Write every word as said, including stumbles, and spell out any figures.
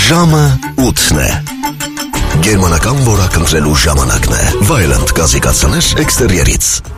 Ժամը ութն է։ Գերմանական որակընտրելու ժամանակն է։ Vaillant գազիկացնես էքստերիերից։